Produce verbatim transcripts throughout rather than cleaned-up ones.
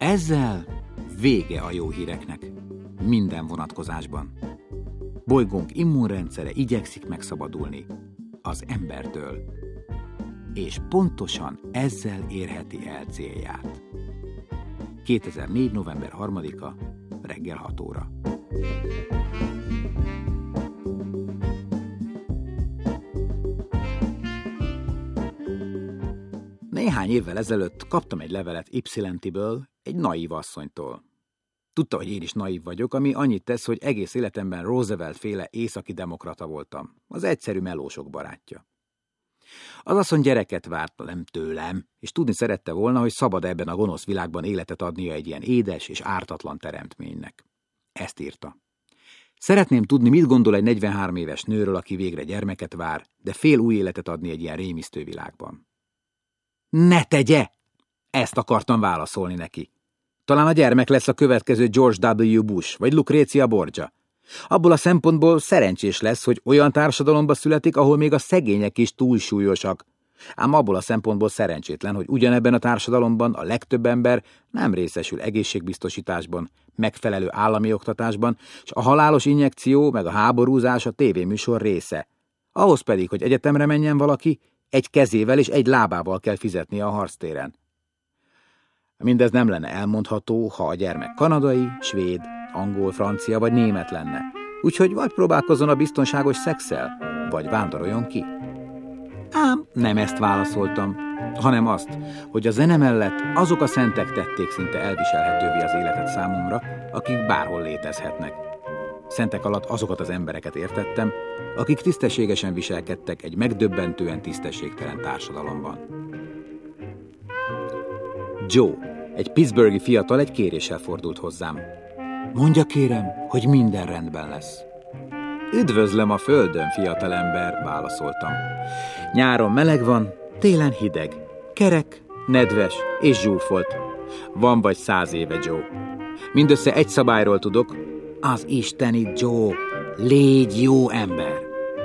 Ezzel vége a jó híreknek. Minden vonatkozásban. Bolygónk immunrendszere igyekszik megszabadulni az embertől. És pontosan ezzel érheti el célját. kétezer-négy. november harmadika, reggel hat óra. Néhány évvel ezelőtt kaptam egy levelet Ypsilentiből, egy naív asszonytól. Tudta, hogy én is naív vagyok, ami annyit tesz, hogy egész életemben Roosevelt-féle északi demokrata voltam, az egyszerű melósok barátja. Az asszony gyereket várt, nem tőlem, és tudni szerette volna, hogy szabad ebben a gonosz világban életet adnia egy ilyen édes és ártatlan teremtménynek. Ezt írta. Szeretném tudni, mit gondol egy negyvenhárom éves nőről, aki végre gyermeket vár, de fél új életet adni egy ilyen rémisztő világban. Ne tegye! Ezt akartam válaszolni neki. Talán a gyermek lesz a következő George W. Bush, vagy Lucrezia Borgia. Abból a szempontból szerencsés lesz, hogy olyan társadalomba születik, ahol még a szegények is túlsúlyosak. Ám abból a szempontból szerencsétlen, hogy ugyanebben a társadalomban a legtöbb ember nem részesül egészségbiztosításban, megfelelő állami oktatásban, és a halálos injekció meg a háborúzás a tévéműsor része. Ahhoz pedig, hogy egyetemre menjen valaki, egy kezével és egy lábával kell fizetnie a harctéren. Mindez nem lenne elmondható, ha a gyermek kanadai, svéd, angol, francia vagy német lenne. Úgyhogy vagy próbálkozzon a biztonságos szexszel, vagy vándoroljon ki. Ám nem ezt válaszoltam, hanem azt, hogy a zene mellett azok a szentek tették szinte elviselhetővé az életet számomra, akik bárhol létezhetnek. Szentek alatt azokat az embereket értettem, akik tisztességesen viselkedtek egy megdöbbentően tisztességtelen társadalomban. Joe, egy pittsburghi fiatal egy kéréssel fordult hozzám. Mondja kérem, hogy minden rendben lesz. Üdvözlöm a földön, fiatalember, válaszoltam. Nyáron meleg van, télen hideg, kerek, nedves és zsúfolt. Van vagy száz éve, Joe. Mindössze egy szabályról tudok, az isteni Joe, légy jó ember.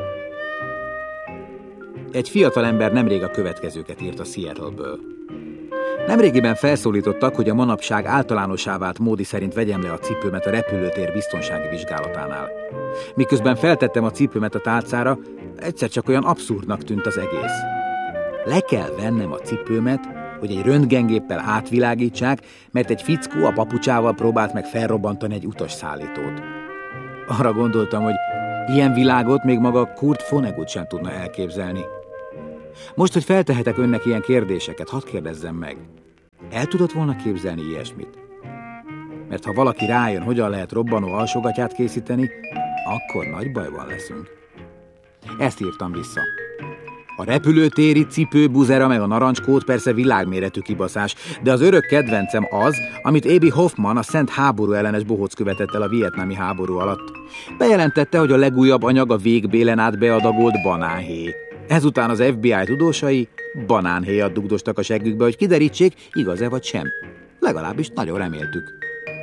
Egy fiatalember nemrég a következőket írt a Seattle-ből. Nemrégiben felszólítottak, hogy a manapság általánossá vált módi szerint vegyem le a cipőmet a repülőtér biztonsági vizsgálatánál. Miközben feltettem a cipőmet a tálcára, egyszer csak olyan abszurdnak tűnt az egész. Le kell vennem a cipőmet, hogy egy röntgengéppel átvilágítsák, mert egy fickó a papucsával próbált meg felrobbantani egy utasszállítót. Arra gondoltam, hogy ilyen világot még maga Kurt Vonnegut sem tudna elképzelni. Most, hogy feltehetek önnek ilyen kérdéseket, hadd kérdezzem meg. El tudott volna képzelni ilyesmit? Mert ha valaki rájön, hogyan lehet robbanó alsógatyát készíteni, akkor nagy bajban leszünk. Ezt írtam vissza. A repülőtéri cipő, buzera meg a narancskód persze világméretű kibaszás, de az örök kedvencem az, amit Abby Hoffman, a szent háború ellenes bohóc követett el a vietnámi háború alatt. Bejelentette, hogy a legújabb anyag a végbélen át beadagolt banánhéj. Ezután az ef bé i tudósai banánhéjat dugdostak a seggükbe, hogy kiderítsék, igaz-e vagy sem. Legalábbis nagyon reméltük.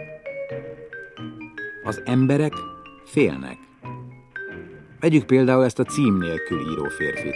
Az emberek félnek. Vegyük például ezt a cím nélkül író férfit.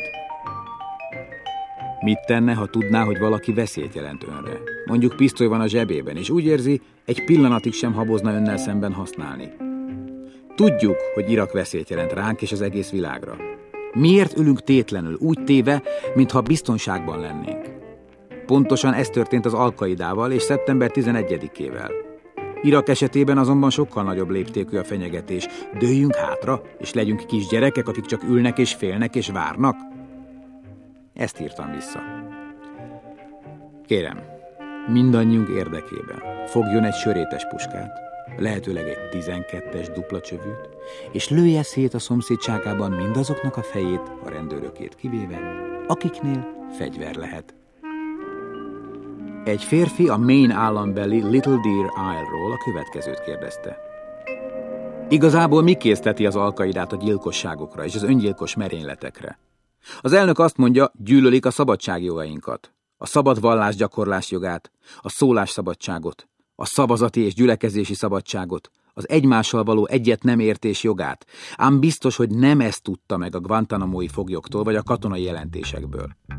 Mit tenne, ha tudná, hogy valaki veszélyt jelent önre? Mondjuk pisztoly van a zsebében, és úgy érzi, egy pillanatig sem habozna önnel szemben használni. Tudjuk, hogy Irak veszélyt jelent ránk és az egész világra. Miért ülünk tétlenül, úgy téve, mintha biztonságban lennénk? Pontosan ez történt az Al-Qaidával és szeptember tizenegyedikével. Irak esetében azonban sokkal nagyobb léptékű a fenyegetés. Dőljünk hátra, és legyünk kisgyerekek, akik csak ülnek és félnek és várnak? Ezt írtam vissza. Kérem, mindannyiunk érdekében fogjon egy sörétes puskát, lehetőleg egy tizenkettes dupla csövűt, és lője szét a szomszédságában mindazoknak a fejét, a rendőrökét kivéve, akiknél fegyver lehet. Egy férfi a Maine állambeli Little Deer Isle-ról a következőt kérdezte. Igazából mi készteti az Al-Qaidát a gyilkosságokra és az öngyilkos merényletekre? Az elnök azt mondja, gyűlölik a szabadságjogainkat, a szabad vallásgyakorlás jogát, a szólásszabadságot, a szavazati és gyülekezési szabadságot, az egymással való egyet nem értés jogát, ám biztos, hogy nem ezt tudta meg a guantanamói foglyoktól vagy a katonai jelentésekből.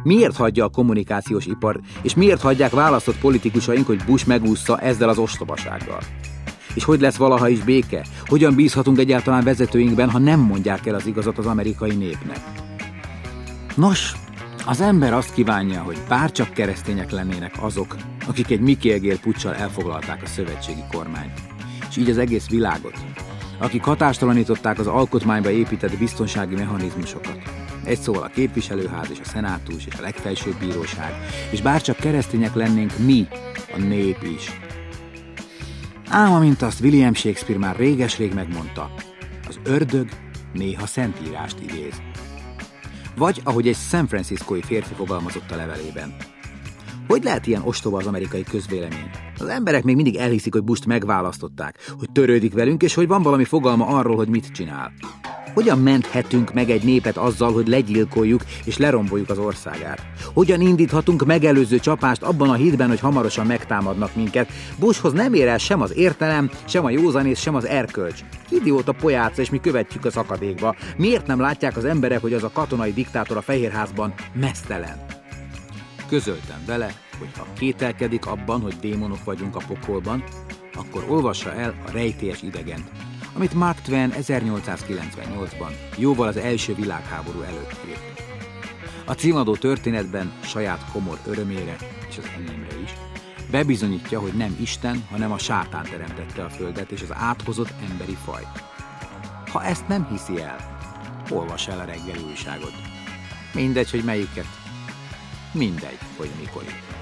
Miért hagyja a kommunikációs ipar, és miért hagyják választott politikusaink, hogy Bush megúszza ezzel az ostobasággal? És hogy lesz valaha is béke? Hogyan bízhatunk egyáltalán vezetőinkben, ha nem mondják el az igazat az amerikai népnek? Nos, az ember azt kívánja, hogy bárcsak keresztények lennének azok, akik egy Michael Gale puccsal elfoglalták a szövetségi kormányt, és így az egész világot, akik hatástalanították az alkotmányba épített biztonsági mechanizmusokat. Egy szóval a képviselőház és a szenátus és a legfelsőbb bíróság, és bárcsak keresztények lennénk mi, a nép is. Ám amint azt William Shakespeare már réges-rég megmondta, az ördög néha szentírást idéz. Vagy ahogy egy San Franciscói férfi fogalmazott a levelében. Hogy lehet ilyen ostoba az amerikai közvélemény? Az emberek még mindig elhiszik, hogy Busht megválasztották, hogy törődik velünk, és hogy van valami fogalma arról, hogy mit csinál. Hogyan menthetünk meg egy népet azzal, hogy legyilkoljuk és leromboljuk az országát? Hogyan indíthatunk megelőző csapást abban a hitben, hogy hamarosan megtámadnak minket? Bushhoz nem ér el sem az értelem, sem a józanész, sem az erkölcs. Idióta pojáca, és mi követjük a szakadékba. Miért nem látják az emberek, hogy az a katonai diktátor a Fehérházban meztelen? Közöltem vele, hogy ha kételkedik abban, hogy démonok vagyunk a pokolban, akkor olvassa el a Rejtélyes idegent, amit Mark Twain ezernyolcszázkilencvennyolcban, jóval az első világháború előtt írt. A címadó történetben saját komor örömére, és az enyémre is, bebizonyítja, hogy nem Isten, hanem a sátán teremtette a földet és az áthozott emberi faj. Ha ezt nem hiszi el, olvass el a reggeli újságot. Mindegy, hogy melyiket. Mindegy, hogy mikor.